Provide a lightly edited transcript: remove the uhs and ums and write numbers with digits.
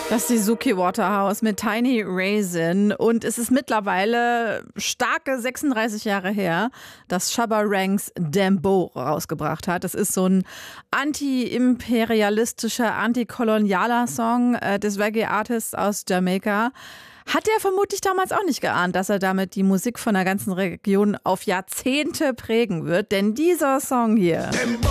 Das ist die Suki Waterhouse mit Tiny Raisin und es ist mittlerweile starke 36 Jahre her, dass Shabba Ranks Dembow rausgebracht hat. Das ist so ein anti-imperialistischer, antikolonialer Song des Reggae-Artists aus Jamaika. Hat er vermutlich damals auch nicht geahnt, dass er damit die Musik von der ganzen Region auf Jahrzehnte prägen wird, denn dieser Song hier